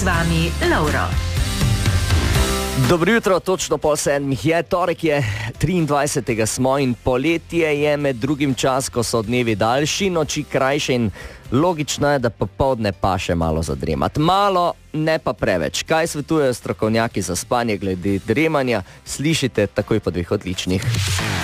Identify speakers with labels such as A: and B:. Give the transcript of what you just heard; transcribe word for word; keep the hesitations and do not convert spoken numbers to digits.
A: vami Lovro.
B: Dobro jutro, točno pol sedmih je, torek je, triindvajsetega smo in poletje je med drugim čas, ko so dnevi daljši, noči krajše in logično je, da popoldne pa še malo zadremat. Malo, ne pa preveč. Kaj svetujejo strokovnjaki za spanje glede dremanja, slišite takoj po dveh odličnih.